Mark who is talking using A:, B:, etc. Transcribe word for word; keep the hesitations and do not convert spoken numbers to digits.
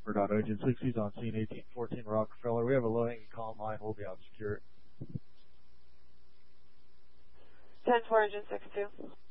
A: for dot Agent six, he's on scene eighteen fourteen Rockefeller. We have a low-hanging comm line. We'll be out secure.
B: ten four, Engine six two.